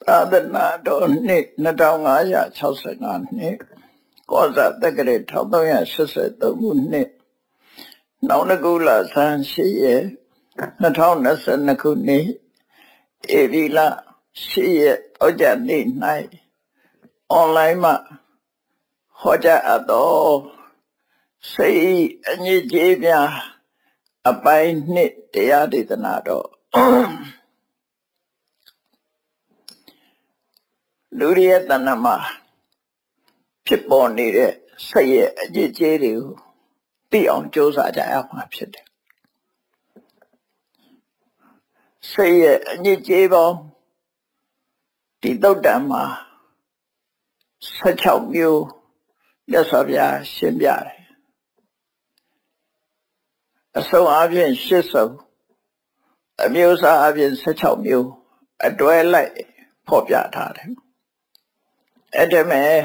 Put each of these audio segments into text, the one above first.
သာသနာတော်နှစ်2565နှစ်ကောဇာတက္ကရာ1383ခုနှစ်နောင်တကူလဆန်း8ရက်2022ခုနှစ်ဧပြီလ8ရက်ဩဇာနေ့၌အွန်လိုင်းမှာဟောကြားအပ်သောစိတ်အညစ်အကြေးများအပိုင်းနှစ်တရားဒေသနာတော်လူရရဲ့တဏ္ဍာမှာဖြစ်ပေါ်နေတဲ့စိတ်ရဲ့အညစ်အကြေးတွေကိုသိအောင်ကြိုးစားကြရမှာဖြစ်တယ်စိတ်ရဲ့အညစ်အကြေးပေါင်းဒီသုတ်တံမှာ16မျိုးမြတ်စွာဘုရားရှင်းပြတယ်အစုံအပြင်8စုံအမျိုးအစားအပြင်16မျိုးအတွဲလိုက်ဖော်ပြထားတယ်အဲ့ဒါမဲ့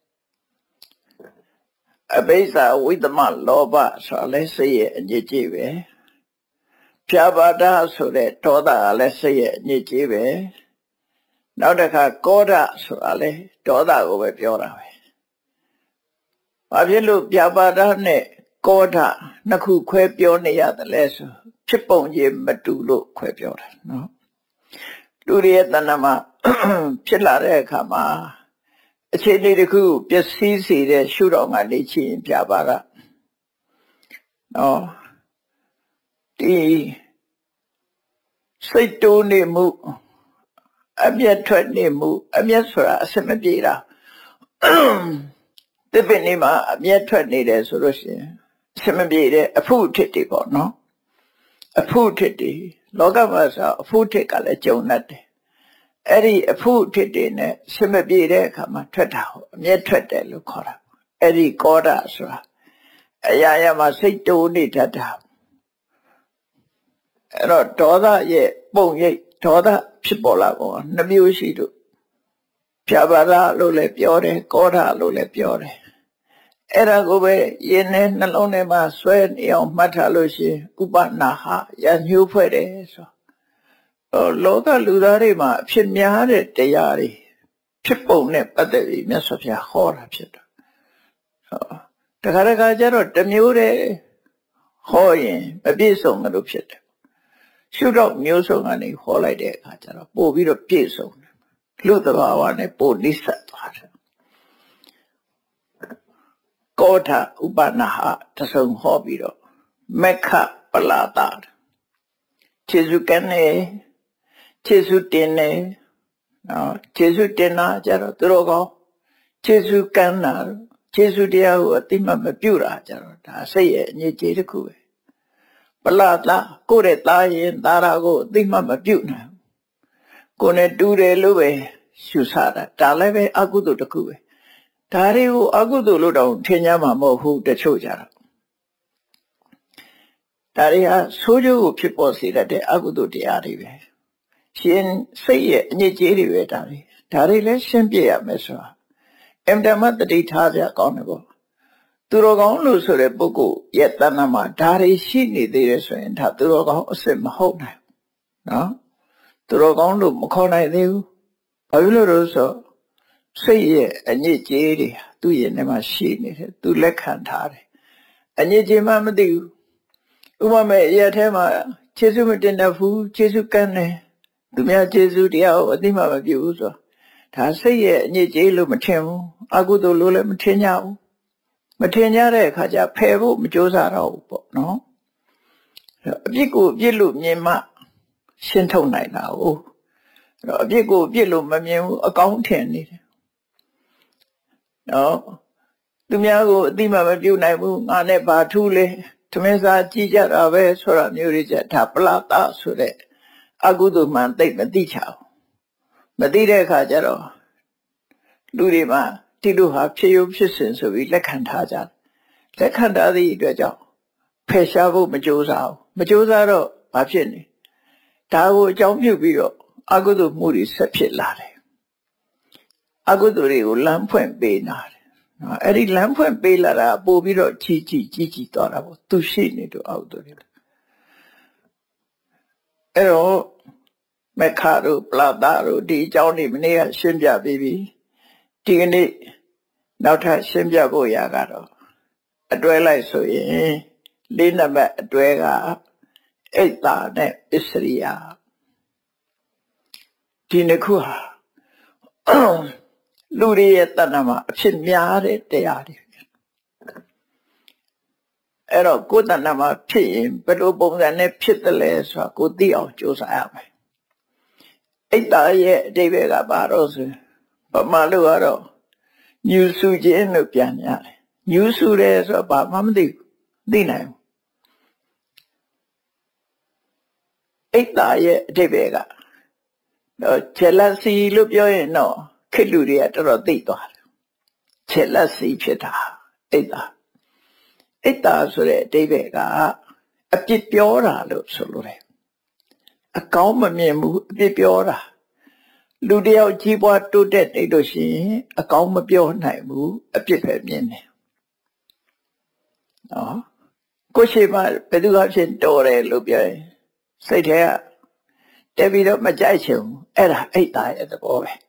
အဘိဇာဝိသမလောဘဆိုလဲစိတ်ရဲ့အညစ်အကြေးပဲဖြာပါဒဆိုတဲ့ဒေါသကလည်းစိတ်ရဲ့အညစ်အကြေးပဲနောက်တစ်ခါကောဓဆိုတာလဲဒေါသကိုပဲပြောတာပဲဘာဖြစ်လို့ဖြာပါဒနဲ့ကောဓနှစ်ခုခွဲပြောနေရတယ်လဲဆိုဖြစ်ပုံချင်းမတူလို့ခွဲပြောတာနော်လူတွေရဲ့တဏ္ဍာမှာဖြစ်လာတဲ့အခါမှာအခြေအနေတစ်ခုပျက်စီးစေတဲ့ရှုထောင့်ကနေကြည့်ရင်ပြပါကနော်ဒီစိတ်တိုးနေမှုအမျက်ထွက်နေမှုအမျက်ဆိုတာအစမပြေတာဒီပင်နေမှာအမျက်ထွက်နေတယ်ဆိုလို့ရှိရင်အစမပြေတဲ့အဖုထစ်တွေပေါ့နော်အဖုထစ်တွေလောကမှာဆိုအဖုထစ်ကလည်းကြုံတတ်တယ်အဲ့ဒီအဖုထစ်တွေနဲ့စမပြေတဲ့အခါမှာထွက်တာဟုတ်အမျက်ထွက်တယ်လို့ခေါ်တာအဲ့ဒီကောဓဆိုတာအရာရာမှာစိတ်တိုးနေတတ်တာအဲ့တော့ဒေါသရဲ့ပုံရိပ်ဒေါသဖြစ်ပေါ်လာပုံနှမျိုးရှိတို့ဖြာပါဒလို့လည်းပြောတယ်ကောဓလို့လည်းပြောတယ်အဲ့ဒါကိုပဲယင်းနဲ့နှလုံးထဲမှာဆွဲနေအောင်မှတ်ထားလို့ရှိရင်ဥပနာဟရညှိုးဖွဲ့တယ်ဆိုလောကလူသားတွေမှာအဖြစ်များတဲ့တရားတွေဖြစ်ပုံနဲ့ပတ်သက်ပြီးမြတ်စွာဘုရားဟောတာဖြစ်တယ်တခါတခါကျတော့တစ်မျိုးတည်းဟောရင်မပြည့်စုံလို့ဖြစ်တယ်ရှုတော့မျိုးစုံကနေဟောလိုက်တဲ့အခါကျတော့ပို့ပြီးတော့ပြည့်စုံတယ်လူသဘာဝနဲ့ပို့နိစ္စသွားတယ်ကောဋဥပနာဟတဆုံဟောပြီးတော့မက္ခပလာတာခြေစုကနေခြေစုတင်နေနော်ခြေစုတင်တာကြတော့သူတို့ကောခြေစုကန်းတာခြေစုတရားကိုအတိမမပြုတာကြတော့ဒါစိတ်ရဲ့အညစ်အကြေးတစ်ခုပဲပလာတာကိုယ့်ရဲ့သားရင်သားရာကိုအတိမမပြုနိုင်ကိုယ်နဲ့တူတယ်လို့ပဲရှုဆတာဒါလည်းပဲအကုသိုလ်တစ်ခုပဲဒါတွေကိုအကုသိုလ်လို့တောင်ထင်ကြမှာမဟုတ်ဘူးတချို့ကြတော့ဒါတွေဟာဆိုးကျိုးကိုဖြစ်ပေါ်စေတဲ့အကုသိုလ်တရားတွေပဲရှင်စိတ်ရဲ့အညစ်အကြေးတွေပဲဒါတွေလည်းရှင်းပြရမယ်ဆိုတာအင်တမတတိထားကြကောင်းတယ်ပေါ့သူတော်ကောင်းလို့ဆိုတဲ့ပုဂ္ဂိုလ်ရဲ့တဏ္ဍာမှာဒါတွေရှိနေသေးတယ်ဆိုရင်ဒါသူတော်ကောင်းအစစ်မဟုတ်နိုင်နော်သူတော်ကောင်းလို့မခေါ်နိုင်သေးဘူးဘာဖြစ်လို့လဲဆိုစိတ်ရဲ့အညစ်အကြေးတွေသူ့ရဲ့နေမှာရှိနေတယ်သူလက်ခံထားတယ်အညစ်အကြေးမှမသိဘူးဥပမာအရာထဲမှာခြေဆုမတင်တတ်ဘူးခြေဆုကန်းတယ်သူများခြေဆုတရားကိုအသိမှမပြုဘူးဆိုဒါစိတ်ရဲ့အညစ်အကြေးလို့မထင်ဘူးအကုသိုလ်လို့လည်းမထင်ကြဘူးမထင်ကြတဲ့အခါကျဖယ်ဖို့မကြိုးစားတော့ဘူးပေါ့နော်အပြစ်ကိုအပြစ်လို့မြင်မှရှင်းထုတ်နိုင်တာဟုတ်အပြစ်ကိုအပြစ်လို့မမြင်ဘူးအကောင်းထင်နေတယ်နော်သူများကိုအသိမှမပြုနိုင်ဘူးငါနဲ့ဘာထူးလဲသမင်းစားကြည့်ကြတာပဲဆိုတာမျိုးတွေကြဒါပလာတာဆိုတဲ့အကုသိုလ်မှန်သိမသိချဘူးမသိတဲ့အခါကျတော့လူတွေမှာဒီလိုဟာဖြစ်ရုံဖြစ်စဉ်ဆိုပြီးလက်ခံထားကြတယ်လက်ခံထားသည့်အတွက်ကြောင့်ဖယ်ရှားဖို့မကြိုးစားဘူးမကြိုးစားတော့ဘာဖြစ်နေဒါကိုအကြောင်းပြုပြီးတော့အကုသိုလ်မှုတွေဆက်ဖြစ်လာတယ်အကုသိုလ်တွေကိုလမ်းဖွင့်ပေးနာတယ်နော်အဲ့ဒီလမ်းဖွင့်ပေးလာတာပို့ပြီးတော့ကြီးသွားတာပေါ့သူရှိနေတော့အကုသိုလ်တွေအဲ့တော့မခါတို့ပလာတာတို့ဒီအကြောင်းဒီမနေ့ကရှင်းပြပြီးပြီဒီကနေ့နောက်ထပ်ရှင်းပြဖို့ရကတော့အတွဲလိုက်ဆိုရင်လေးနံပါတ်အတွဲကအိတ်တာနဲ့ပစ္စရိယဒီနှစ်ခုဟာလူတွေရဲ့တဏ္ဍာမှာအဖြစ်များတဲ့တရားတွေအဲ့တော့ကိုယ်တဏ္ဍာမှာဖြစ်ရင်ဘယ်လိုပုံစံနဲ့ဖြစ်တယ်လဲဆိုတာကိုသိအောင်ကြိုးစားရမယ်အိတ်တာရဲ့အဓိပ္ပာယ်ကဘာလို့ဆိုဗမာလူကတော့ညူစုခြင်းလို့ပြန်ရတယ်ညူစုတယ်ဆိုတော့ဘာမှမသိဘူးသိနိုင်ဘူးအိတ်တာရဲ့အဓိပ္ပာယ်ကတော့jealousy လို့ပြောရင်တော့ခေတ်လူတွေကတော်တော်သိသွားတယ်jealousy ဖြစ်တာအိတ်တာဆိုတဲ့အဓိပ္ပာယ်ကအပြစ်ပြောတာလို့ဆိုလိုတယ်အကောင်းမမြင်ဘူးအပြစ်ပြောတာလူတယောက်ကြီးပွားတိုးတက်နေလို့ရှိရင်အကောင်းမပြောနိုင်ဘူးအပြစ်ပဲမြင်တယ်နော်ကိုရှိမှဘယ်သူကဖြစ်တော်တယ်လို့ပြောရင်စိတ်ထဲကတက်ပြီးတော့မကြိုက်ချင်ဘူးအဲ့ဒါအိတ်တာရဲ့သဘောပဲ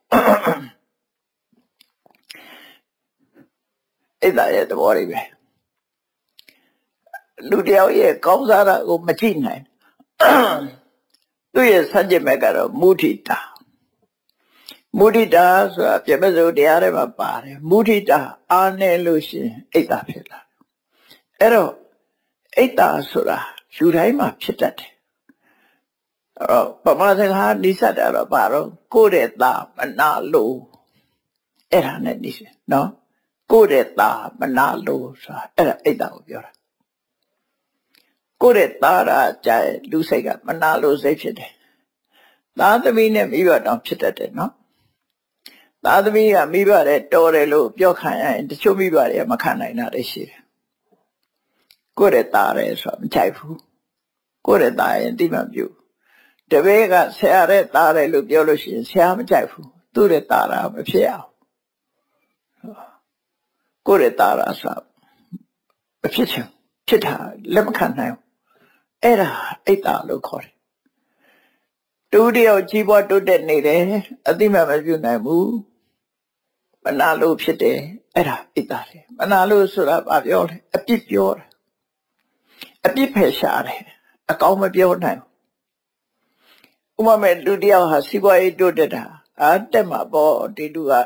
အိတ်တာရဲ့သဘောတွေပဲလူတယောက်ရဲ့ကောင်းစားတာကိုမကြည့်နိုင်သူ့ရဲ့ဆန့်ကျင်ဘက်ကတော့မုဒိတာဆိုတာပြမစိုးတရားထဲမှာပါတယ်မုဒိတာအားနည်းလို့ရှိရင်အိတ်တာဖြစ်လာအဲ့တော့အိတ်တာဆိုတာလူတိုင်းမှာဖြစ်တတ်တယ်အဲ့တော့ပမာစကားနိစ္စတာတော့ဘာတော့ကိုယ့်ရဲ့သားမနာလို့အဲ့ဒါနဲ့နိစ္စနော်ကိုယ့်ရဲ့သားမနာလို့ဆိုတာအဲ့ဒါအိတ်တာကိုပြောတာကိုယ့်ရဲ့သားရာကြဲလူစိတ်ကမနာလို့စိတ်ဖြစ်တယ်သားသမီးနဲ့မိဘတောင်ဖြစ်တတ်တယ်နော်သားသမီးကမိဘတဲ့တော်တယ်လို့ပြောခံရရင်တချို့မိဘတွေကမခံနိုင်တာလည်းရှိတယ်ကိုယ့်ရဲ့သားရဲဆိုတာမကြိုက်ဘူးကိုယ့်ရဲ့သားရင်တိမပြုတပည့်ကဆရာရဲ့သားရဲလို့ပြောလို့ရှိရင်ဆရာမကြိုက်ဘူးသူ့ရဲ့သားရာမဖြစ်အောင်ကိုယ့်ရဲ့သားရာဆိုတာမဖြစ်ချင်ဖြစ်တာလက်မခံနိုင်ဘူးအဲ့ဒါအိတ်တာလို့ခေါ်တယ်တူတယောက်ကြီးပွားတိုးတက်နေတယ်အတိမမပြုနိုင်ဘူးမနာလို့ဖြစ်တယ်အဲ့ဒါအိတ်တာလေမနာလို့ဆိုတာဘာပြောလဲအပြစ်ပြောတာအပြစ်ဖယ်ရှားတယ်အကောင်းမပြောနိုင်ဘူးဥပမာလူတယောက်ဟာစီးပွားရေးတိုးတက်တာတက်မှာပေါ့ဒီလူက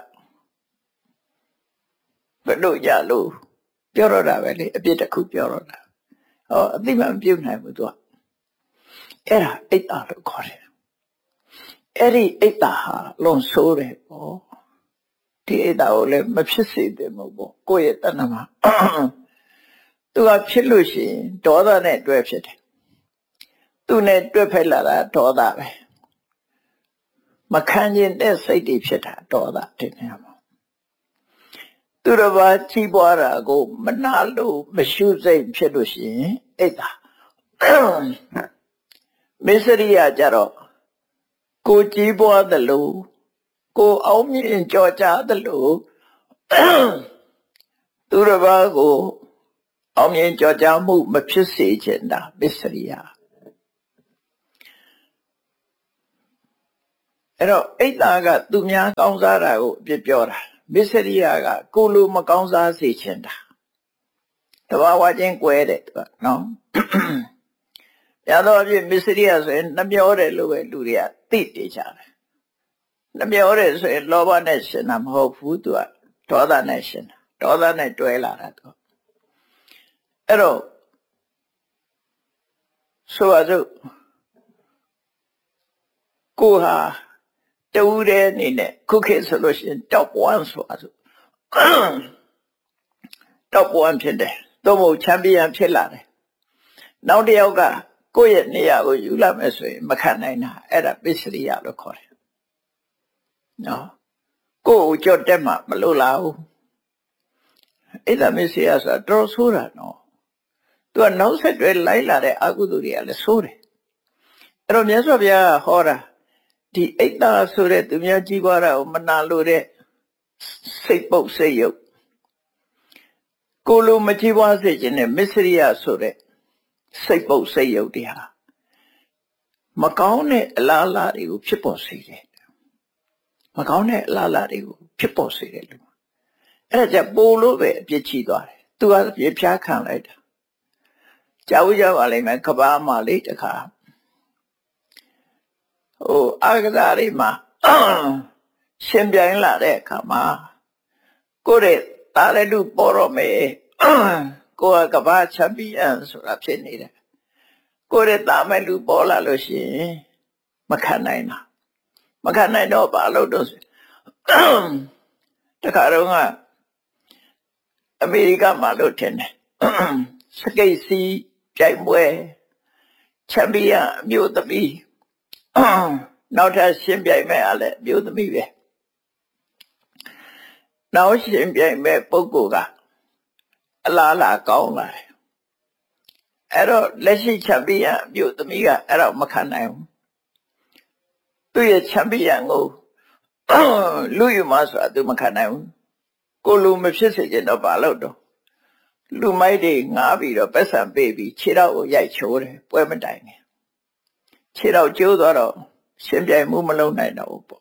ဘယ်လိုရလို့ပြောတော့တာပဲလေအပြစ်တစ်ခုပြောတော့တာအတိမမပြုနိုင်ဘူးသူကအဲ့ဒါအိတ်တာလို့ခေါ်တယ်အဲ့ဒီအိတ်တာဟာလွန်ဆိုးတယ်ပေါ့ဒီအိတ်တာကိုလည်းမဖြစ်စေသင့်ဘူးပေါ့ကိုယ့်ရဲ့တဏ္ဍာမှာသူကဖြစ်လို့ရှိရင်ဒေါသနဲ့တွဲဖြစ်တယ်သူနဲ့တွဲဖက်လာတာဒေါသပဲမခံကျင်တဲ့စိတ်တွေဖြစ်တာဒေါသတင်နေမှာသူတစ်ပါးကြီးပွားတာကိုမနာလို့မရှုစိတ်ဖြစ်လို့ရှိရင်အိတ်တာမစ္စရိယကြတော့ကိုကြီးပွားသလိုကိုအောင်မြင်ကြော်ကြားသလိုသူတစ်ပါးကိုအောင်မြင်ကြော်ကြားမှုမဖြစ်စေချင်တာမစ္စရိယအဲ့တော့အိတ်တာကသူများကောင်းစားတာကိုအပြစ်ပြောတာမစ္စရိယကကိုလိုမကောင်းစားစေချင်တာတဘာဝချင်းကွဲတယ်သူကနော်ရတော့အဖြစ်မစ္စရိယဆိုရင်နှမျောတယ်လို့ပဲလူတွေကသိနေကြတယ်နှမျောတယ်ဆိုရင်လောဘနဲ့ရှင်တာမဟုတ်ဘူးသူကဒေါသနဲ့ရှင်တာဒေါသနဲ့တွဲလာတာသူအဲ့တော့ဆိုပါစို့ကိုဟာတူတဲ့အနေနဲ့ခုခေတ်ဆိုလို့ရှိရင် top 1ဆိုပါစို့ top 1ဖြစ်တယ်သို့မဟုတ်ချန်ပီယံဖြစ်လာတယ်နောက်တစ်ယောက်ကကိုယ့်ရဲ့နေရာကိုယူလာမယ်ဆိုရင်မခံနိုင်တာအဲ့ဒါပစ္စရိယလို့ခေါ်တယ်နော်ကိုယ့်ကိုကြော့တက်မှမလို့လားဘူးအဲ့ဒါပစ္စရိယဆိုတာတော်ဆိုးတာနော်သူကနောက်ဆက်တွဲလိုက်လာတဲ့အကုသိုလ်တွေကလည်းဆိုးတယ်အဲ့တော့မြတ်စွာဘုရားဟောတာဒီအိတ်တာဆိုတဲ့သူများကြီးပွားတာကိုမနာလို့တဲ့စိတ်ပုတ်စိတ်ယုတ်ကိုလိုမကြီးပွားစေခြင်းနဲ့မစ္စရိယဆိုတဲ့စိတ်ပုတ်စိတ်ယုတ်တွေဟာမကောင်းတဲ့အလားအလာတွေကိုဖြစ်ပေါ်စေတယ်မကောင်းတဲ့အလားအလာတွေကိုဖြစ်ပေါ်စေတယ်လူအဲ့ဒါကြပို့လို့ပဲအပြစ်ချီသွားတယ်သူကပြစ်ဖြားခံလိုက်တာကြောက်ကြပါလိမ့်မယ်ကဘာမှာလေးတခါအာကစားလေးမှာရှင်ပြိုင်လာတဲ့အခါမှာကိုယ့်ရဲ့တာရတုပေါ်တော့မယ်ကိုယ်ကကဘာချန်ပီယံဆိုတာဖြစ်နေတယ်ကိုယ့်ရဲ့တာမဲ့လူပေါ်လာလို့ရှိရင်မခံနိုင်တာမခံနိုင်တော့ဘာလို့တော့တခါတော့ကအမေရိကမှာလို့ထင်တယ်စကိတ်စီပြိုင်ပွဲချန်ပီယံအမျိုးသမီးနောက်ထပ်ရှင်ပြိုင်မဲ့အားလည်းအမျိုးသမီးပဲနောက်ရှင်ပြိုင်မဲ့ပုဂ္ဂိုလ်ကအလားအလာကောင်းလာတယ်အဲ့တော့လက်ရှိချန်ပီယံအမျိုးသမီးကအဲ့တော့မခံနိုင်ဘူးသူ့ရဲ့ချန်ပီယံကိုလူယူမဆိုတာသူမခံနိုင်ဘူးကိုလူမဖြစ်စေချင်တော့ဘာလို့တော့လူမိုက်တွေငားပြီးတော့ပတ်စံပေးပြီးခြေတော့ကိုရိုက်ချိုးတယ်ပွဲမတိုင်နဲ့ခြေတော့ကျိုးသွားတော့ရှင်ပြိုင်မှုမလုပ်နိုင်တော့ဘူးပေါ့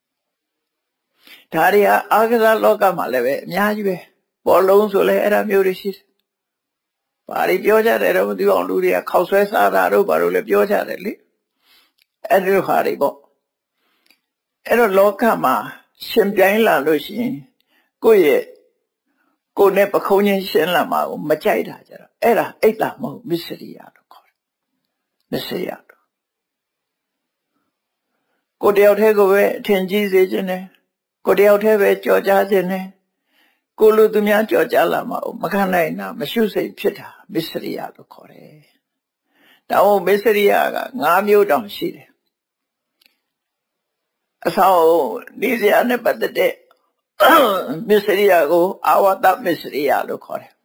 ဒါတွေကအာကစားလောကမှာလည်းပဲအများကြီးပဲဘောလုံးဆိုလဲအဲ့ဒါမျိုးတွေရှိတယ်ဘာတွေပြောကြတယ်တော့မသိအောင်လူတွေကခောက်ဆွဲစားတာတို့ဘာလို့လဲပြောကြတယ်လေအဲ့ဒီဟာတွေပေါ့အဲ့တော့လောကမှာရှင်ပြိုင်လာလို့ရှိရင်ကိုယ့်နဲ့ပခုံးချင်းရှင်းလာမှာကိုမကြိုက်တာကြတော့အဲ့ဒါအိတ်တာမဟုတ်မစ္စရိယလို့ခေါ်တယ်မစ္စရိယတော့ကိုတယောက်တည်းကိုပဲအထင်ကြီးစေခြင်းနဲ့ကိုတယောက်တည်းပဲကြော်ကြားခြင်းနဲ့ကိုလူသူများကြော်ကြားလာမှာမခံနိုင်တာမရှုစိတ်ဖြစ်တာမစ္စရိယလို့ခေါ်တယ်။ဒါမို့မစ္စရိယက၅မျိုးတောင်ရှိတယ်။အဆောင်နေစရာနဲ့ပတ်သက်တဲ့မစ္စရိယကိုအာဝတ္တမစ္စရိယလို့ခေါ်တယ်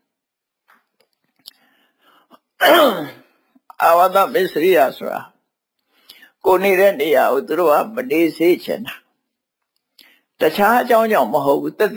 ။အာဝတ္တမစ္စရိယဆိုတာကိုနေတဲ့နေရာကိုသူတို့ကမနေစေချင်တာတခြားအကြောင်းကြောင့်မဟုတ်ဘူးတက်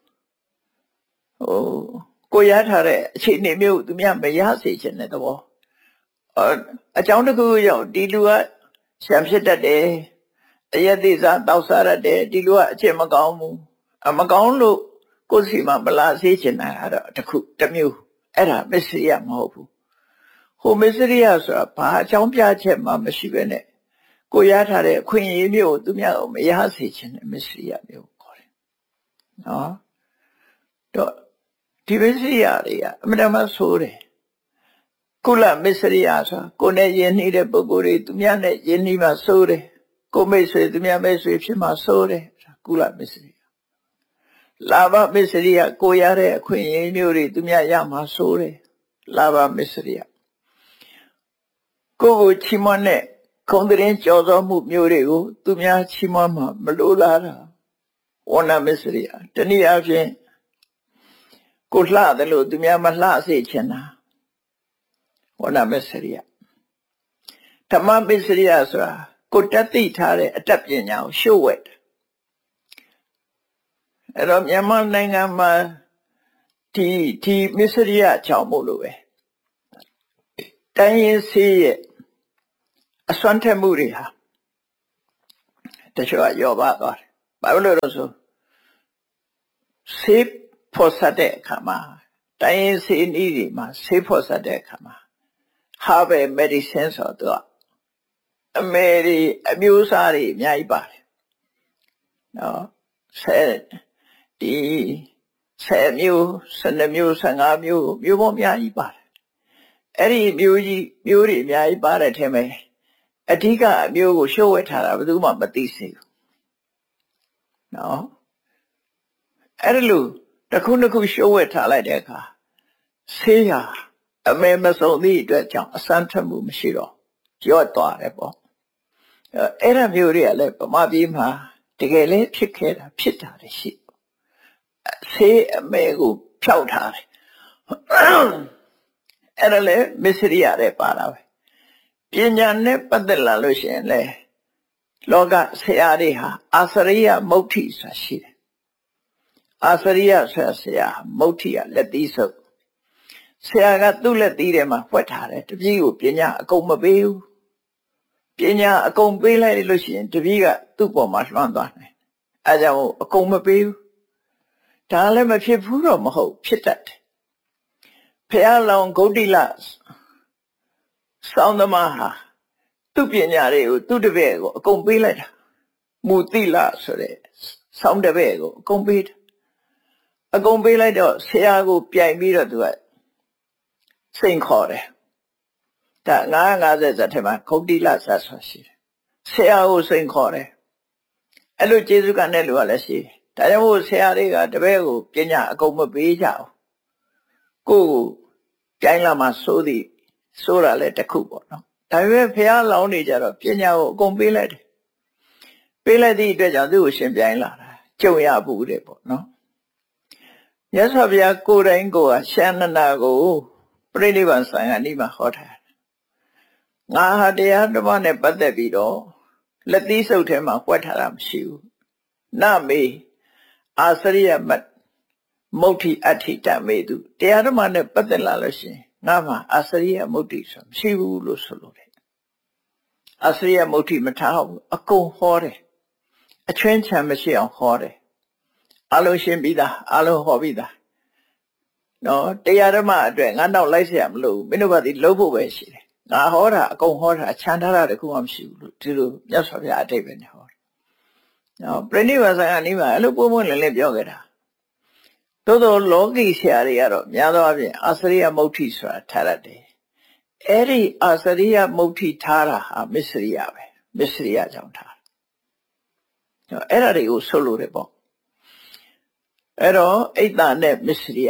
ကိုရထားတဲ့အခြေအနေမျိုးသူများမရစေချင်တဲ့သဘောအကြောင်းတစ်ခုကြောင့်ဒီလူကရှံဖြစ်တတ်တယ်အယက်သေးစားတောက်စားတတ်တယ်ဒီလူကအချက်မကောင်းဘူးမကောင်းလို့ကိုယ်စီမှာမလာစေချင်တာအဲ့တော့တစ်မျိုးအဲ့ဒါမစ္စရိယမဟုတ်ဘူးဟိုမစ္စရိယဆိုတာဘာအကြောင်းပြချက်မှမရှိဘဲနဲ့ကိုရထားတဲ့အခွင့်အရေးမျိုးသူများကိုမရစေချင်တဲ့မစ္စရိယမျိုးခေါ်တယ်နော်တော့ဒီမစ္စရိယတွေကအမှန်တမ်းဆိုးတယ်ကုလမစ္စရိယဆိုတာကိုယ်နဲ့ယဉ်နှီးတဲ့ပုဂ္ဂိုလ်တွေသူများနဲ့ယဉ်နှီးမှဆိုးတယ်ကိုမိတ်ဆွေသူများမိတ်ဆွေဖြစ်မှဆိုးတယ်ကုလမစ္စရိယလာဘမစ္စရိယကိုရတဲ့အခွင့်အရေးမျိုးတွေသူများရမှဆိုးတယ်လာဘမစ္စရိယကိုချီးမွမ်းတဲ့ခုံတရင်ကြော်စောမှုမျိုးတွေကိုသူများချီးမွမ်းမှမလိုလားတာဝဏမစ္စရိယတနည်းအားဖြင့်ကိုလှတယ်လို့သူများမလှစေချင်တာဝဏမစ္စရိယဓမ္မမစ္စရိယဆိုတာကိုတတ်သိထားတဲ့အတတ်ပညာကိုရှုဝဲတယ်အဲ့တော့မြန်မာနိုင်ငံမှာဒီမစ္စရိယကြောင့်မို့လို့ပဲတိုင်းရင်းစေးရဲ့အစွမ်းထက်မှုတွေဟာတချို့ကရောပါသွားတယ်ဘာလို့လဲဆိုဆေးဖော်စတဲ့အခါမှာတိုင်းရင်းစေးနည်းတွေမှာဆေးဖော်စတဲ့အခါမှာ Harvard Medicine ဆိုတော့အမျိုးအစားတွေအများကြီးပါတယ်နော်10မျိုး12မျိုး15မျိုးပေါင်းအများကြီးပါတယ်အဲ့ဒီမျိုးတွေအများကြီးပါတဲ့ထဲမှာအဓိကအမျိုးကိုရှုပ်ဝဲထားတာဘယ်သူမှမသိစေဘူးနော်အဲ့ဒါလို့တစ်ခုတစ်ခုရှုပ်ဝဲထားလိုက်တဲ့အခါဆေးရအမေမစုံသည့်အတွက်ကြောင့်အစမ်းထက်မှုမရှိတော့ကြော့သွားတယ်ပေါ့အဲ့ဒါမျိုးတွေကလည်းဗမာပြည်မှာတကယ်လည်းဖြစ်ခဲ့တာဖြစ်တာလည်းရှိဆေးအမေကိုဖျောက်ထားတယ်အဲ့ဒါလည်းမစ္စရိယတဲ့ပါတာပဲပညာနဲ့ပတ်သက်လာလို့ရှိရင်လေလောကဆရာတွေဟာအာစရိယမုဋ္ဌိဆိုတာရှိတယ်အာစရိယဆရာမုဋ္ဌိကလက်သီးဆုပ်ဆရာကသူ့လက်သီးထဲမှာဖွက်ထားတယ်တပည့်ကိုပညာအကုန်မပေးဘူးပညာအကုန်ပေးလိုက်လို့ရှိရင်တပည့်ကသူ့ပေါ်မှာလွှမ်းသွားတယ်အဲကြောင့်အကုန်မပေးဘူးဒါလည်းမဖြစ်ဘူးတော့မဟုတ်ဖြစ်တတ်တယ်ဘုရားလောင်းဂုဋ္ဌိလစောင်းသမားဟာသူ့ပညာတွေကိုသူ့တပည့်ကိုအကုန်ပေးလိုက်တာမူတိလဆိုတဲ့စောင်းတပည့်ကိုအကုန်ပေးတယ်အကုန်ပေးလိုက်တော့ဆရာကိုပြိုင်ပြီးတော့သူကစိန်ခေါ်တယ်ဒါ950ဇတ်ထဲမှာဂုဋ္ဌိလဇတ်ဆိုရှိတယ်ဆရာကိုစိန်ခေါ်တယ်အဲ့လိုကျေးဇူးကနဲ့လူကလည်းရှိတယ်ဒါကြောင့်မို့ဆရာတွေကတပည့်ကိုပညာအကုန်မပေးကြဘူးကိုယ်ကိုပြိုင်လာမှဆိုတာလည်းတစ်ခုပေါ့နော်ဒါပေမဲ့ဘုရားလောင်းနေကြတော့ပညာကိုအကုန်ပေးလိုက်တယ်ပေးလိုက်သည့်အတွက်ကြောင့်သူ့ကိုရှင်ပြိုင်လာတာကြုံရဘူးတဲ့ပေါ့နော်မြတ်စွာဘုရားကိုယ်တိုင်ကိုယ်ကရှန္ဒနာကိုပြိဋိဘံဆိုင်ကနိမဟောထားတယ်ငါဟာတရားဓမ္မနဲ့ပတ်သက်ပြီးတော့လက်သီးစုပ်ထဲမှာဝှက်ထားတာမရှိဘူးနမေအာစရိယမတ်မုဋ္ဌိအဋ္ဌိတမေတုတရားဓမ္မနဲ့ပတ်သက်လာလို့ရှိရင်ငါမှာအာစရိယမုဋ္ဌိဆိုမရှိဘူးလို့ဆိုလို့တယ်အာစရိယမုဋ္ဌိမထားဘူးအကုန်ဟောတယ်အချွင်းချံမရှိအောင်ဟောတယ်အလုံးရှင်းပြီးသားအလုံးဟောပြီးသားနော်တရားဓမ္မအတွက်ငါနောက်လိုက်เสียမလို့မင်းတို့ဘာဒီလုံးဖို့ပဲရှိတယ်ငါဟောတာအကုန်ဟောတာခြံထားတာတခုမှမရှိဘူးလို့ဒီလိုမြတ်စွာဘုရားအတိတ်ပဲနဲ့ဟောတယ်နော်ပြိဋိဘံဆိုင်ကနေမှအဲ့လိုပုံပုံလင်းလင်းပြောခဲ့တာသို့သောလောကီဆရာတွေကတော့များသောအားဖြင့်အာစရိယမုဋ္ဌိဆိုတာထားရတယ်အဲ့ဒီအာစရိယမုဋ္ဌိထားတာဟာမစ္စရိယပဲမစ္စရိယကြောင့်ထားနော်အဲ့ဒါတွေကိုဆိုလို့တယ်ပေါ့အဲ့တော့အိတ်တာနဲ့မစ္စရိယ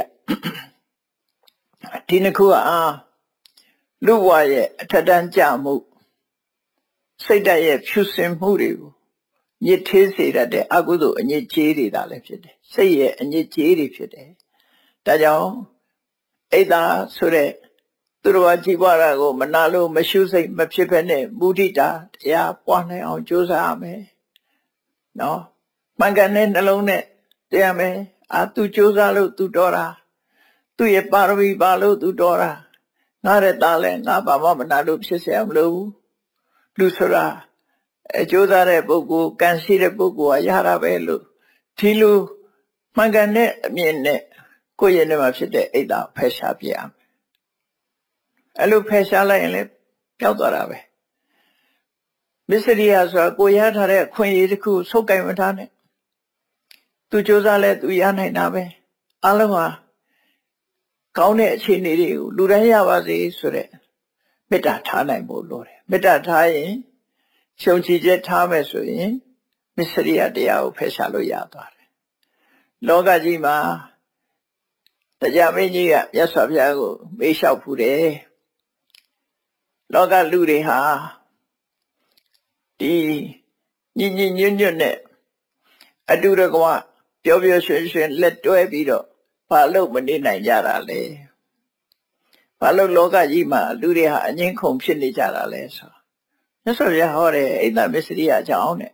ဒီနှစ်ခုကလူဘဝရဲ့အထက်တန်းကြမှုစိတ်ဓာတ်ရဲ့ဖြူစင်မှုတွေကိုညစ်သေးစေတတ်တဲ့အကုသိုလ်အညစ်အကြေးတွေဒါလည်းဖြစ်တယ်စိတ်ရဲ့အညစ်အကြေးတွေဖြစ်တယ်ဒါကြောင့်အိတ်တာဆိုတဲ့သူတော်ဘာကြည်ပွားတာကိုမနာလို့မရှုစိတ်မဖြစ်ဖက်နဲ့မုဒိတာတရားပွားနိုင်အောင်ကြိုးစားရမယ်နော်မှန်ကန်တဲ့နှလုံးနဲ့တရားမယ်သူကြိုးစားလို့သူတော်တာသူ့ရဲ့ပါရမီပါလို့သူတော်တာငါတဲ့သားလဲငါဘာမှမနာလို့ဖြစ်เสียမလို့ဘူးလူဆိုတာကြိုးစားတဲ့ပုဂ္ဂိုလ်ကံရှိတဲ့ပုဂ္ဂိုလ်ကရတာပဲလို့ဒီလိုမှန်ကန်တဲ့အမြင်နဲ့ကိုယ့်ရဲ့နေမှာဖြစ်တဲ့အိတ်တာဖယ်ရှားပြရမယ်အဲ့လိုဖယ်ရှားလိုက်ရင်လည်းပျောက်သွားတာပဲမစ္စရိယဆိုတာကိုရထားတဲ့ခွင့်ရည်တစ်ခုဆုပ်ကင်မထားနဲ့သူကြိုးစားလဲသူရနိုင်တာပဲအလုံးဟာကောင်းတဲ့အခြေအနေတွေကိုလူတိုင်းရပါစေဆိုတဲ့မေတ္တာထားနိုင်ဖို့လိုတယ်မေတ္တာထားရင်ရှုံချချက်ထားမယ်ဆိုရင်မစ္စရိယတရားကိုဖယ်ရှားလို့ရသွားတယ်လောကကြီးမှာတရားမင်းကြီးကမြတ်စွာဘုရားကိုမေးလျှောက်ဖူးတယ်လောကလူတွေဟာဒီညီညီညွတ်ညွတ်နဲ့အတူတကွပြောပြောရွှင်ရွှင်လက်တွဲပြီးတော့ဘာလို့မနေနိုင်ကြတာလဲဘာလို့လောကကြီးမှာလူတွေဟာအငြင်းခုန်ဖြစ်နေကြတာလဲဆိုမြတ်စွာဘုရားဟောတယ်အိတ်တမစ္စရိယအကြောင်းနဲ့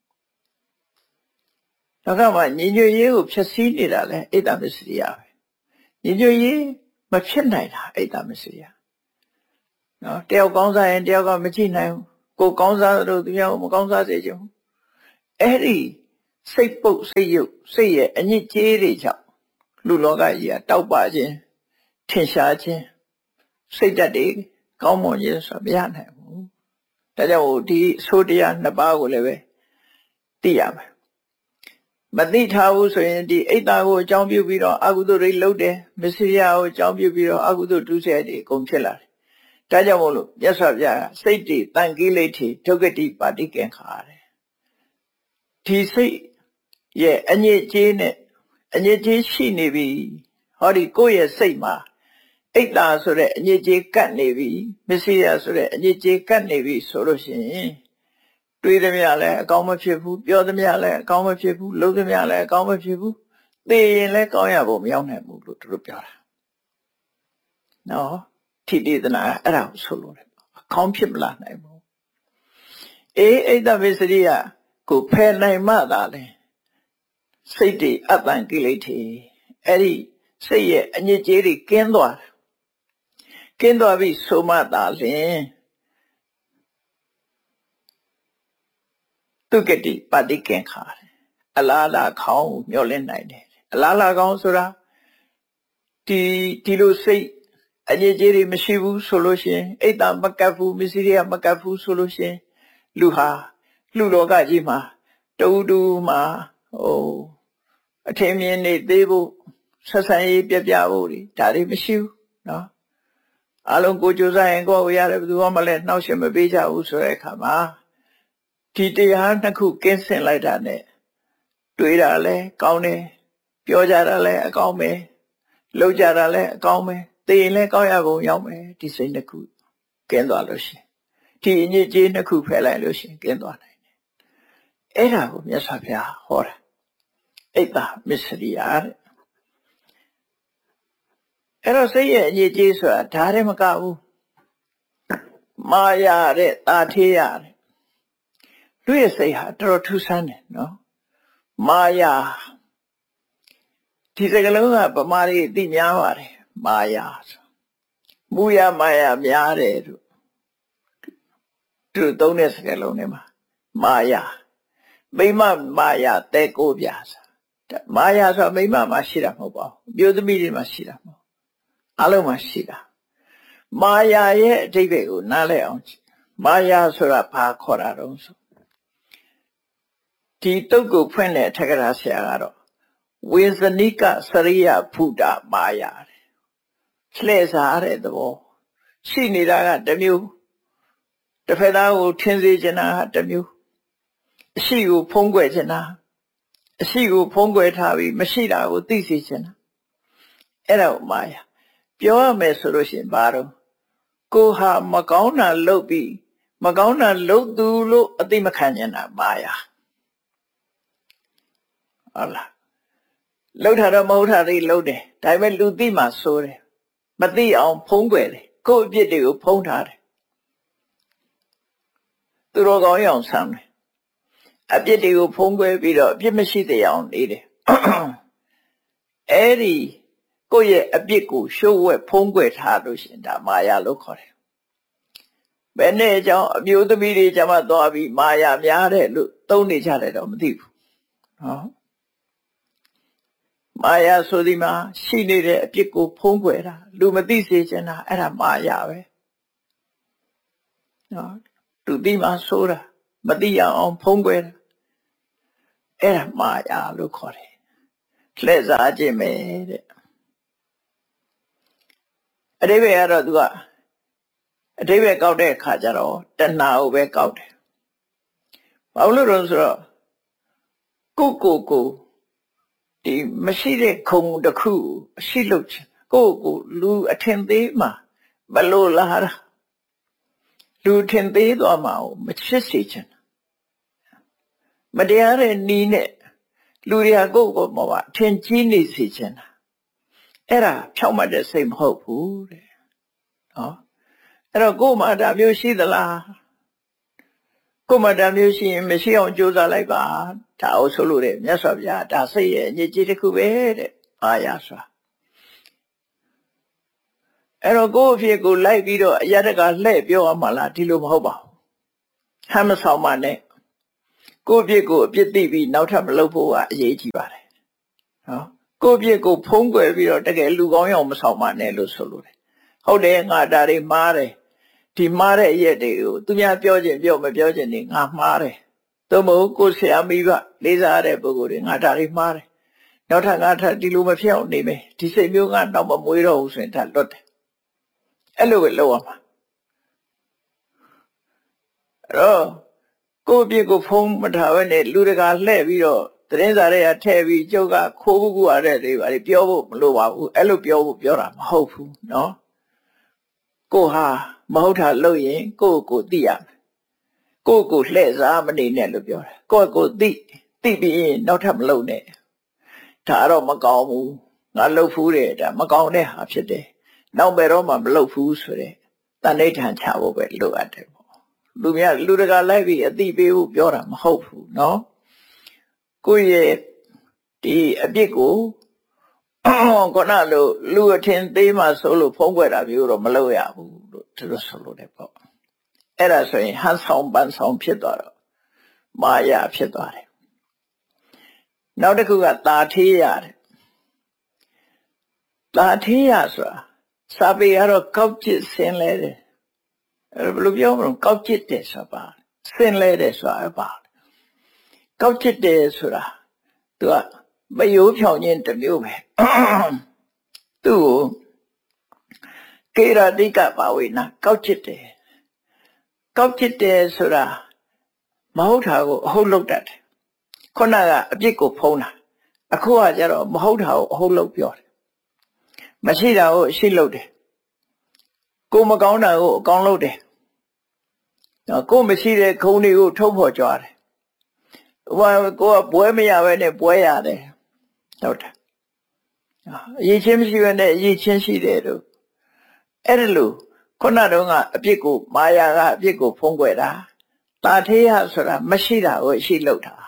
လောကမှာညီညွတ်ရေးကိုဖျက်ဆီးနေတာလဲအိတ်တမစ္စရိယပဲညီညွတ်ရေးမဖြစ်နိုင်တာအိတ်တမစ္စရိယနော်တယောက်ကောင်းစားရင်တယောက်ကမကြည့်နိုင်ဘူးကိုကောင်းစားလို့သူများကိုမကောင်းစားစေချင်ဘူးအဲ့ဒီစိတ်ပုတ်စိတ်ယုတ်စိတ်ရဲ့အညစ်အကြေးတွေကြောင့်လူလောကကြီးကတောက်ပခြင်းထင်ရှားခြင်းစိတ်ဓာတ်တွေကောင်းမွန်ခြင်းဆိုတာမရနိုင်ဘူးဒါကြောင့်ဒီဆိုတရားနှစ်ပါးကိုလည်းပဲသိရမယ်မသိထားဘူးဆိုရင်ဒီအိတ်တာကိုအကြောင်းပြုပြီးတော့အကုသိုလ်တွေလုပ်တယ်မစ္စရိယကိုအကြောင်းပြုပြီးတော့အကုသိုလ်ဒုစရိုက်တွေအကုန်ဖြစ်လာတယ်ဒါကြောင့်မို့လို့မြတ်စွာဘုရားစိတ်တွေတန်ကိလေထိဒုက္ခတိပါတိကံခါတယ်ဒီစိတ်ရဲ့အညစ်အကြေးနဲ့အညစ်အကြေးရှိနေပြီဟောဒီကိုယ့်ရဲ့စိတ်မှာအိတ်တာဆိုတဲ့အညစ်အကြေးကပ်နေပြီမစ္စရိယဆိုတဲ့အညစ်အကြေးကပ်နေပြီဆိုလို့ရှိရင်တွေးသမျှလည်းအကောင်းမဖြစ်ဘူးပြောသမျှလည်းအကောင်းမဖြစ်ဘူးလုပ်သမျှလည်းအကောင်းမဖြစ်ဘူးသိရင်လည်းကောင်းရဖို့မရောက်နိုင်ဘူးလို့သူတို့ပြောတာနော်ထိတိသနာအဲ့ဒါကိုဆိုလို့တယ်အကောင်းဖြစ်မလာနိုင်ဘူးအိတ်တမစ္စရိယကိုဖယ်နိုင်မှသာလေစိတ်တွေအတ္တကိလေသာအဲ့ဒီစိတ်ရဲ့အညစ်အကြေးတွေကင်းသွားပြီဆိုမှသာလျှင်သူကတိပါတိကင်ခါအလားလာခေါင်းမျောလင့်နိုင်တယ်အလားလာခေါင်းဆိုတာဒီလိုစိတ်အငြိကြီးတွေမရှိဘူးဆိုလို့ရှင်အိတ်တာမကပ်ဘူးမစ္စည်းတွေကမကပ်ဘူးဆိုလို့ရှင်လူဟာလူလောကကြီးမှာတူမှာအထင်မြင်နေသေးဖို့ဆက်ဆံရေးပြပြဖို့ဒါတွေမရှိဘူးနော်အလုံးကိုကြိုးစားရင်ကိုယ်ရတယ်ဘယ်သူမှလည်းနှောက်ယှက်မပေးကြဘူးဆိုတဲ့အခါမှာဒီတရားနှစ်ခုကင်းစင်လိုက်တာနဲ့တွေးတာလည်းကောင်းတယ်ပြောကြတာလည်းအကောင်းပဲလုပ်ကြတာလည်းအကောင်းပဲသိရင်လည်းကောင်းရကုန်ရောက်မယ်ဒီစိတ်နှစ်ခုကင်းသွားလို့ရှိရင်ဒီအညစ်အကြေးနှစ်ခုဖယ်လိုက်လို့ရှိရင်ကင်းသွားနိုင်တယ်အဲ့ဒါကိုမြတ်စွာဘုရားဟောတာအိတ်တာမစ္စရိယတဲ့အဲ့တော့စိတ်ရဲ့အညစ်အကြေးဆိုတာဒါတည်းမကဘူးမာယာတဲ့တာထေးရတဲ့လူရဲ့စိတ်ဟာတော်တော်ထူးဆန်းတယ်နော်မာယာဒီစကားလုံးကဗမာတွေသိများပါတယ်မာယာဆိုမူရမာယာများတယ်တို့သူသုံးတဲ့စကားလုံးတွေမှာမာယာမိမမာယာတဲကိုပြဆိုမာယာဆိုမိမမှာရှိတာမဟုတ်ပါဘူးမြို့သမီးတွေမှာရှိတာမဟုတ်အလုံးမှာရှိတာမာယာရဲ့အဓိပ္ပာယ်ကိုနားလည်အောင်မာယာဆိုတာဘာခေါ်တာတုံးဆိုဒီတုတ်ကိုဖွင့်တဲ့ထက္ကရာဆရာကတော့ဝေဇနိကစရိယဖုဒမာယာလှည့်စားတဲ့သဘောရှိနေတာကတစ်မျိုးတစ်ဖက်သားကိုထင်စေချင်တာကတစ်မျိုးအရှိကိုဖုံးကွယ်ချင်တာအရှိကိုဖုံးကွယ်ထားပြီးမရှိတာကိုသိစေချင်တာအဲ့ဒါကိုမာယာပြောရမယ်ဆိုလို့ရှိရင်ဘာတော့ကိုဟာမကောင်းတာလုပ်ပြီးမကောင်းတာလုပ်သူလို့အသိမခံကျင်တာမာယာဟုတ်လားလှုပ်တာတော့မဟုတ်တာတွေလှုပ်တယ်ဒါပေမဲ့လူသိမှဆိုတယ်မသိအောင်ဖုံးကွယ်တယ်ကိုယ့်အပြစ်တွေကိုဖုံးထားတယ်သူတော်ကောင်းအောင်ဆမ်းတယ်အပြစ်တွေကိုဖုံးကွယ်ပြီးတော့အပြစ်မရှိတဲ့အောင်နေတယ်အဲ့ဒီကိုယ့်ရဲ့အပြစ်ကိုရှုပ်ဝဲဖုံးကွယ်ထားလို့ရှင်ဒါမာယာလို့ခေါ်တယ်ဘယ်နဲ့ကြောင့်အမျိုးသမီးတွေကျမသွားပြီးမာယာများတယ်လို့သုံးနေကြတယ်တော့မသိဘူးနော်မာယာဆိုဒီမှာရှိနေတဲ့အပြစ်ကိုဖုံးကွယ်တာလူမသိစေချင်တာအဲ့ဒါမာယာပဲနော်လူသိမှဆိုတာမသိအောင်ဖုံးကွယ်တာအဲ့ဒါမာယာလို့ခေါ်တယ်လှည့်စားခြင်းပဲတဲ့အဓိပ္ပာယ်ကတော့သူကအဓိပ္ပာယ်ကောက်တဲ့အခါကျတော့တဏှာကိုပဲကောက်တယ်ဘာလို့လဲဆိုတော့ကိုဒီမရှိတဲ့ခုံတစ်ခုအရှိလို့ချင်ကိုလူအထင်သေးမှဘလို့လာတာလူထင်သေးသွားမှာမချစ်စေချင်မတရားတဲ့နီးနဲ့လူတွေကကိုမပါထင်ကြီးနေစေချင်တာအဲ့ဒါဖြောက်မှတ်တဲ့စိတ်မဟုတ်ဘူးတဲ့နော်အဲ့တော့ကို့မှာဒါမျိုးရှိသလားကို့မှာဒါမျိုးရှိရင်မရှိအောင်ကြိုးစားလိုက်ပါဒါအောင်ဆိုလို့တဲ့မြတ်စွာဘုရားဒါစိတ်ရဲ့အညစ်အကြေးတစ်ခုပဲတဲ့အာရစွာအဲ့တော့ကိုယ့်အဖြစ်ကိုလိုက်ပြီးတော့အရတကလှည့်ပြောရမှာလားဒီလိုမဟုတ်ပါဘူးဟမ်းမဆောင်ပါနဲ့ကိုယ့်အဖြစ်ကိုအပြစ်သိပြီးနောက်ထပ်မလုပ်ဖို့ကအရေးကြီးပါတယ်နော်ကိုယ့်အဖြစ်ကိုဖုံးကွယ်ပြီးတော့တကယ်လူကောင်းအောင်မဆောင်ပါနဲ့လို့ဆိုလို့တယ်ဟုတ်တယ်ငါဒါတွေမှားတယ်ဒီမှားတဲ့အရက်တွေကိုသူများပြောခြင်းပြောမပြောခြင်းနေငါမှားတယ်သို့မဟုတ်ကိုယ်ဆရာမိဘလေးစားတဲ့ပုဂ္ဂိုလ်တွေငါဒါတွေမှားတယ်နောက်ထပ်ငါထပ်ဒီလိုမဖြစ်အောင်နေမယ်ဒီစိတ်မျိုးကတော့မမွေးတော့ဘူးဆိုရင်ဒါလွတ်တယ်အဲ့လိုပဲလုပ်ရမှာအဲ့တော့ကိုယ့်အပြစ်ကိုဖုံးမထားဘဲနဲ့လူတကာလှည့်ပြီးတော့သတင်းစာတွေကထည့်ပြီးကျုပ်ကခိုးကူရတဲ့တွေပါပြောဖို့မလိုပါဘူးအဲ့လိုပြောတာမဟုတ်ဘူးနော်ကိုဟာမဟုတ်တာလုပ်ရင်ကိုသိရမယ်ကိုလှည့်စားမနေနဲ့လို့ပြောတယ်ကိုသိပြီးရင်နောက်ထပ်မလုပ်နဲ့ဒါတော့မကောင်းဘူးငါလုပ်ဖူးတယ်ဒါမကောင်းတဲ့ဟာဖြစ်တယ်နောက်ဘယ်တော့မှမလုပ်ဖူးဆိုတဲ့တဏှိဋ္ဌာန်ချဖို့ပဲလိုအပ်တယ်ပေါ့လူတကာလိုက်ပြီးအသိပေးဖို့ပြောတာမဟုတ်ဘူးနော်ကိုယ့်ရဲ့ဒီအပြစ်ကိုခုနလိုလူအထင်သေးမှဆိုလို့ဖုံးကွယ်တာမျိုးတော့မလုပ်ရဘူးလို့သူတို့ဆိုလို့တယ်ပေါ့အဲ့ဒါဆိုရင်ဟန်ဆောင်ပန်းဆောင်ဖြစ်သွားတော့မာယာဖြစ်သွားတယ်နောက်တစ်ခုကတာထေးရတယ်တာထေးရဆိုတာစာပေကတော့ကောက်ကျစ်ဆင်းလဲတယ်ဘယ်လိုပြောမလဲကောက်ကျစ်တယ်ဆိုတာပါဆင်းလဲတယ်ဆိုတာပါကောက်ကျစ်တယ်ဆိုတာသူကမယိုးဖြောင်ခြင်းတစ်မျိုးပဲသူ့ကိုကေရတိကပါဝေနာကောက်ကျစ်တယ်ဆိုတာမဟုတ်တာကိုအဟုတ်လုပ်တတ်တယ်ခုနကအပြစ်ကိုဖုံးတာအခုကကျတော့မဟုတ်တာကိုအဟုတ်လုပ်ပြောတယ်မရှိတာကိုရှိလုပ်တယ်ကိုမကောင်းတာကိုအကောင်းလုပ်တယ်ကိုမရှိတဲ့ခုံတွေကိုထုတ်ဖော်ကြွားတယ်ဟိုကိုကဘွဲမရပဲနဲ့ဘွဲရတယ်ဟုတ်တယ်အရေးချင်းမရှိပဲနဲ့အရေးချင်းရှိတယ်တို့အဲ့ဒါလို့ခုနတုန်းကအပြစ်ကိုမာယာကအပြစ်ကိုဖုံးကွယ်တာတာထေးရဆိုတာမရှိတာကိုရှိလုပ်တာ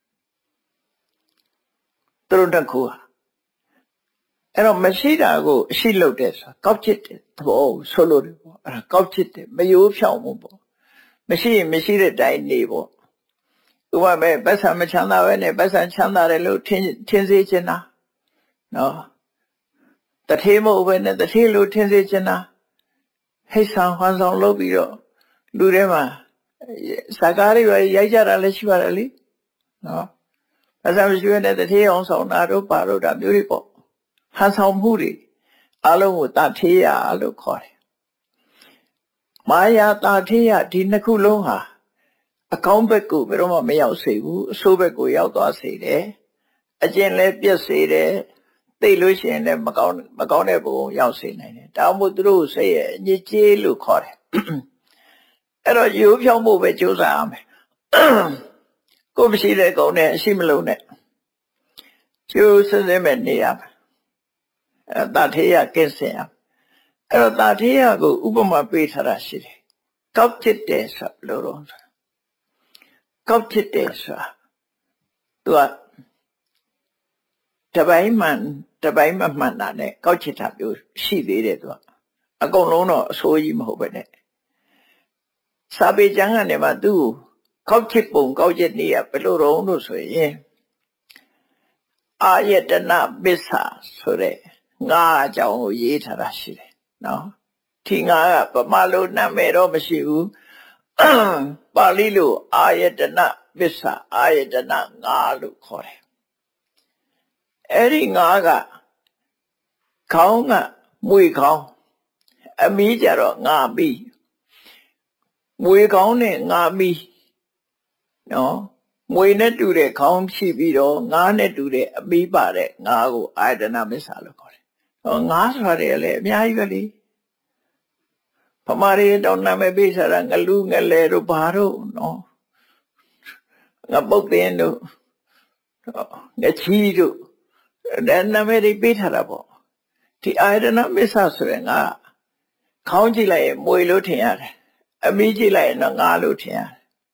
သူတို့တစ်ခုအဲ့တော့မရှိတာကိုအရှိလုပ်တယ်ဆိုတာကောက်ချစ်တယ်သဘောဆိုလို့တယ်ပေါ့အဲ့ဒါကောက်ချစ်တယ်မယိုးဖြောင်မှုပေါ့မရှိရင်မရှိတဲ့တိုင်းနေပေါ့ဥပမာပတ်စံမချမ်းသာပဲနဲ့ပတ်စံချမ်းသာတယ်လို့ထင်စေချင်တာနော်တထေးမဟုတ်ပဲနဲ့တထေးလို့ထင်စေချင်တာဟိတ်ဆောင်ဟန်ဆောင်လုပ်ပြီးတော့လူထဲမှာစကားတွေရိုက်ကြတာလည်းရှိပါတယ်လေနော်ပတ်စံမရှိပဲနဲ့တထေးအောင်ဆောင်တာတို့ပါတော့ဒါမျိုးတွေပေါ့ဟန်ဆောင်မှုတွေအလုံးကိုတာထေးရလို့ခေါ်တယ်မာယာတာထေးရဒီနှစ်ခုလုံးဟာအကောင်းဘက်ကိုဘယ်တော့မှမရောက်စေဘူးအဆိုးဘက်ကိုရောက်သွားစေတယ်အကျင့်လည်းပြည့်စေတယ်သိလို့ရှိရင်လည်းမကောင်းတဲ့ဘုံရောက်စေနိုင်တယ်ဒါမှမဟုတ်သူတို့စိတ်ရဲ့အညစ်အကြေးလို့ခေါ်တယ်အဲ့တော့ရိုးဖြောင်းဖို့ပဲကြိုးစားရမယ်ကိုယ်မရှိတဲ့ကောင်နဲ့အရှိမလုံးနဲ့ကျိုးစစဲမဲ့နေရမယ်တာထေးရကင်းစင်ရအဲ့တော့တာထေးရကိုဥပမာပေးထားတာရှိတယ်ကောက်ချစ်တယ်ဆိုလို့တော့ကောက်ချစ်တယ်ဆိုတာသူကတပိုင်းမှန်တာနဲ့ကောက်ချစ်တာမျိုးရှိသေးတယ်သူကအကုန်လုံးတော့အဆိုးကြီးမဟုတ်ပဲနဲ့စာပေကျမ်းကနေမှသူ့ကောက်ချစ်ပုံကောက်ချစ်နေရဘယ်လိုတော့လို့ဆိုရင်အာယတနာပစ္စာဆိုတဲ့ငါအကြောင်းကိုရေးထားတာရှိတယ်နော်ဒီငါကဗမာလိုနာမည်တော့မရှိဘူးပါဠိလိုအာယတနာပစ္စာအာယတနာငါလို့ခေါ်တယ်အဲ့ဒီငါကခေါင်းကမွေခေါင်းအမီးကြတော့ငါမီးမွေခေါင်းနဲ့ငါမီးနော်မွေနဲ့တူတဲ့ခေါင်းရှိပြီးတော့ငါနဲ့တူတဲ့အမီးပါတဲ့ငါကိုအာယတနာပစ္စာလို့ခေါ်တယ်ငါဆိုတာလည်းအများကြီးပဲလေဗမာတွေတောင်းနာမည်ပေးစားတာငလူငလဲတို့ဘာတို့နော်ငပုတ်တင်တို့ငချီတို့ဒါနာမည်တွေပေးထားတာပေါ့ဒီအာယတနာပစ္စာဆိုရင်ငါခေါင်းကြည့်လိုက်ရင်မွေလို့ထင်ရတယ်အမီးကြည့်လိုက်ရင်တော့ငါလို့ထင်ရတယ်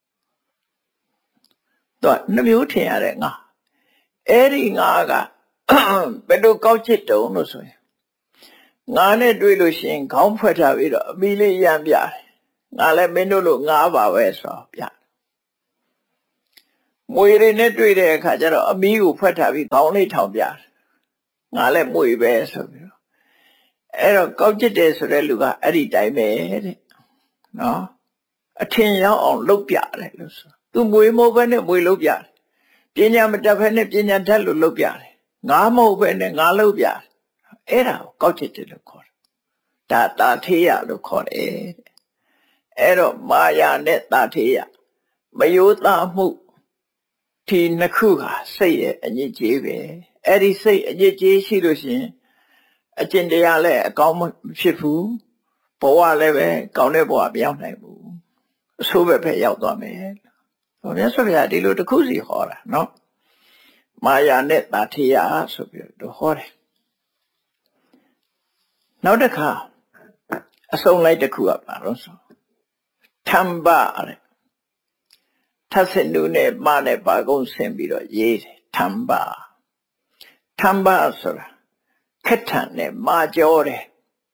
တော့နှမျိုးထင်ရတယ်ငါအဲ့ဒီငါကဘယ်လိုကောက်ချစ်တုံးလို့ဆိုရင်ငါနဲ့တွေ့လို့ရှိရင်ခေါင်းဖွက်ထားပြီးတော့အမီးလေးရမ်းပြတယ်ငါလည်းမင်းတို့လိုငါပါပဲဆိုပြမွေတွေနဲ့တွေ့တဲ့အခါကျတော့အမီးကိုဖွက်ထားပြီးခေါင်းလေးထောင်ပြတယ်ငါလည်းမွေပဲဆိုပြီးတော့အဲ့တော့ကောက်ချစ်တယ်ဆိုတဲ့လူကအဲ့ဒီတိုင်းပဲတဲ့နော်အထင်ရောက်အောင်လုပ်ပြတယ်လို့ဆိုသူမွေမဟုတ်ဘဲနဲ့မွေလုပ်ပြတယ်ပညာမတတ်ဘဲနဲ့ပညာတတ်လို့လုပ်ပြတယ်ငါမဟုတ်ဘဲနဲ့ငါလုပ်ပြတယ်အဲ့ဒါကိုကောက်ချစ်တယ်လို့ခေါ်တယ်ဒါတာထေးရလို့ခေါ်တယ်အဲ့တော့မာယာနဲ့တာထေးရမယိုးသားမှုဒီနှစ်ခုဟာစိတ်ရဲ့အညစ်အကြေးပဲအဲ့ဒီစိတ်အညစ်အကြေးရှိလို့ရှိရင်အကျင့်တရားလည်းအကောင်းမဖြစ်ဘူးဘဝလည်းပဲကောင်းတဲ့ဘဝမရောက်နိုင်ဘူးအဆိုးပဲရောက်သွားမယ်မြတ်စွာဘုရားဒီလိုတစ်ခုစီဟောတာနော်မာယာနဲ့တာထေးရဆိုပြီးတော့ဟောတယ်နောက်တစ်ခါအဆုံးလိုက်တစ်ခုကပါတော့ဆိုထမ္ပတဲ့ထပ်စင်လူနဲ့မနဲ့ပါကုန်းဆင်ပြီးတော့ရေးတယ်ထမ္ပဆိုတာခက်ထန်နဲ့မာကြောတယ်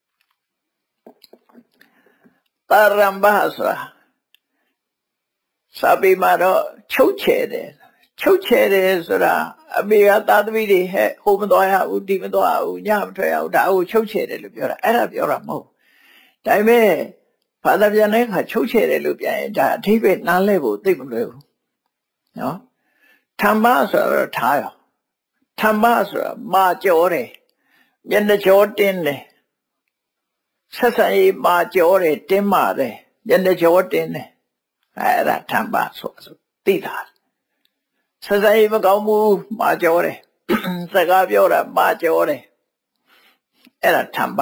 တာရမ္ပဆိုတာစာပေမှာတော့ချုပ်ချယ်တယ်ဆိုတာအမေကသားသမီးတွေဟဲ့ဟိုမသွားရဘူးဒီမသွားဘူးညမထွက်ရဘူးဒါကိုချုပ်ချယ်တယ်လို့ပြောတာအဲ့ဒါပြောတာမဟုတ်ဒါပေမဲ့ဘာသာပြန်တဲ့အခါချုပ်ချယ်တယ်လို့ပြန်ရင်ဒါအထိပ္ပယ်နားလဲဖို့သိမလွယ်ဘူးနော်ဓမ္မဆိုတော့ထားရောဓမ္မဆိုတာမာကြောတယ်မျက်နှာကြောတင်းတယ်ဆက်ဆံရေးမာကြောတယ်တင်းမာတယ်မျက်နှာကြောတင်းတယ်အဲ့ဒါဓမ္မဆိုသိတာဆက်ဆံရေးမကောင်းဘူးမာကြောတယ်စကားပြောတာမာကြောတယ်အဲ့ဒါဓမ္မ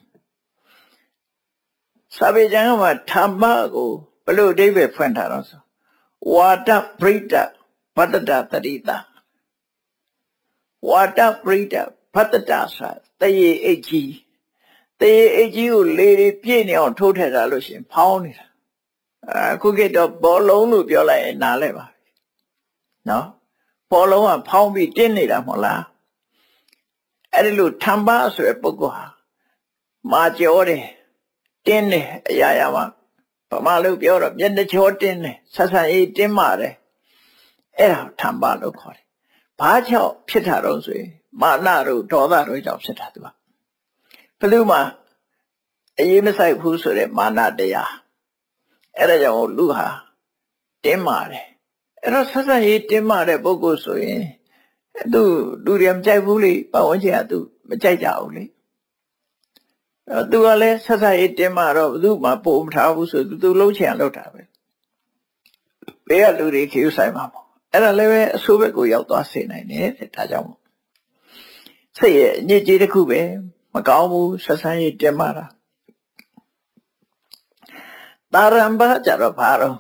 စာပေကျမ်းမှာဓမ္မကိုဘယ်လိုအဓိပ္ပာယ်ဖွင့်ထားတော့ဆိုဝါဒပရိဒဗတ္တတတရိတာဝါဒပရိဒဗတ္တတဆိုတရေအိတ်ကြီးကိုလေတွေပြည့်နေအောင်ထိုးထည့်တာလို့ရှင်ဖောင်းနေတာအခုကတော့ဘောလုံးလို့ပြောလိုက်ရင်နားလဲပါနော်ဘောလုံးကဖောင်းပြီးတင်းနေတာမဟုတ်လားအဲ့ဒီလိုဓမ္မဆိုတဲ့ပုဂ္ဂိုလ်ဟာမာကြောတယ်တင်းတယ်အရာရာမှာဗမာလို့ပြောတော့မျက်နှာကြောတင်းတယ်ဆက်ဆံရေးတင်းမာတယ်အဲ့ဒါဓမ္မလို့ခေါ်တယ်ဘာကြောင့်ဖြစ်တာတော့ဆိုရင်မာနတို့ဒေါသတို့ကြောင့်ဖြစ်တာသူကဘယ်သူမှအရေးမဆိုင်ဘူးဆိုတဲ့မာနတရားအဲ့ဒါကြောင့်လူဟာတင်းမာတယ်အဲ့တော့ဆက်ဆံရေးတင်းမာတဲ့ပုဂ္ဂိုလ်ဆိုရင်သူလူတွေမကြိုက်ဘူးလေပတ်ဝန်းကျင်ကသူမကြိုက်ကြဘူးလေသူကလည်းဆက်ဆံရေးတင်းမာတော့ဘယ်သူမှပို့မထားဘူးဆိုသူလုံးချင်လောက်တာပဲဘေးကလူတွေခရူးဆိုင်မှာပေါ့အဲ့ဒါလည်းပဲအဆိုးဘက်ကိုရောက်သွားစေနိုင်တယ်တဲ့ဒါကြောင့်စိတ်ရဲ့အညစ်အကြေးတစ်ခုပဲမကောင်းဘူးဆက်ဆံရေးတင်းမာတာတာရံဘာကြတော့ဘာတော့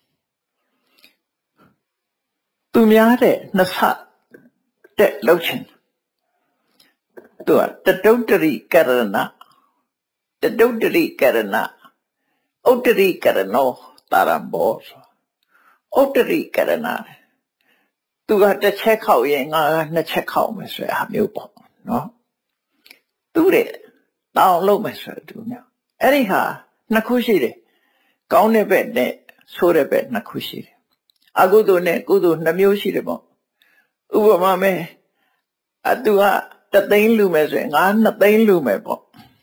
သူများတဲ့နှစ်ဆတဲ့လှုပ်ချင်သူကတတုတ္တရိကရဏတတုတ္တရိကရဏဥတ္တရိကရဏောတာရံဘောဥတ္တရိကရဏသူကတစ်ချက်ခောက်ရင်ငါကနှစ်ချက်ခောက်မယ်ဆိုတဲ့အမျိုးပေါ့နော်သူတဲ့တောင်းလုံးမယ်ဆိုတဲ့သူမျိုးအဲ့ဒီဟာနှစ်ခုရှိတယ်ကောင်းတဲ့ဘက်နဲ့ဆိုးတဲ့ဘက်နှစ်ခုရှိတယ်အကုသိုလ်နဲ့ကုသိုလ်နှစ်မျိုးရှိတယ်ပေါ့ဥပမာမဲ့သူကတသိန်းလူမယ်ဆိုရင်ငါနှစ်သိန်းလူမယ်ပေါ့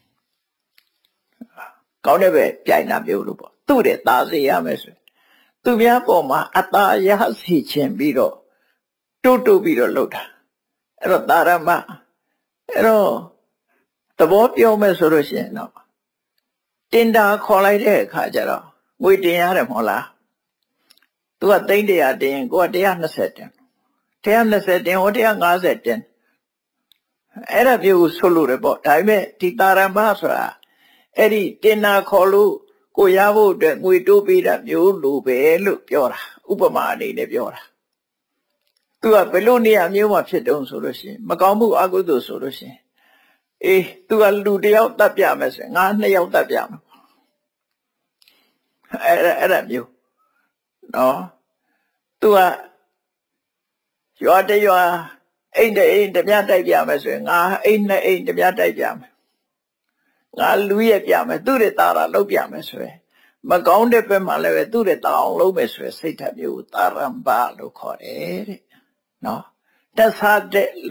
ကောင်းတဲ့ဘက်ပြိုင်တာမျိုးလို့ပေါ့သူ့တဲ့သားစေရမယ်ဆိုသူများပေါ်မှာအသာရစီခြင်းပြီးတော့တိုးပြီးတော့လှုပ်တာအဲ့တော့တာရမအဲ့တော့သဘောပြောမယ်ဆိုလို့ရှိရင်တော့တင်တာခေါ်လိုက်တဲ့အခါကျတော့ငွေတင်ရတယ်မဟုတ်လားသူကသိန်း100တင်ကိုက120တင်120တင်ဟို150တင်အဲ့ဒါမျိုးဆိုလို့ရပေါ့ဒါပေမဲ့ဒီတာရမဆိုတာအဲ့ဒီတင်တာခေါ်လို့ကိုရဖို့အတွက်ငွေတိုးပေးတာမျိုးလိုပဲလို့ပြောတာဥပမာအနေနဲ့ပြောတာသူကဘယ်လိုနေရာမျိုးမှာဖြစ်တုံးဆိုလို့ရှိရင်မကောင်းမှုအကုသိုလ်ဆိုလို့ရှိရင်အေးသူကလူတစ်ယောက်တတ်ပြမယ်ဆိုရင်ငါ2ယောက်တတ်ပြမယ်အဲ့ဒါမျိုးနော်သူကရွာတရွာအိမ်တအိမ်တပြားတိုက်ပြမယ်ဆိုရင်ငါအိမ်နဲ့အိမ်တပြားတိုက်ပြမယ်ငါလူရဲ့ပြမယ်သူ့ရဲ့တာရာလောက်ပြမယ်ဆိုရင်မကောင်းတဲ့ဘက်မှာလည်းပဲသူ့ရဲ့တာအောင်လုပ်မယ်ဆိုရင်စိတ်ဓာတ်မျိုးတာရံပါလို့ခေါ်တယ်တဲ့နော်တဆတဲ့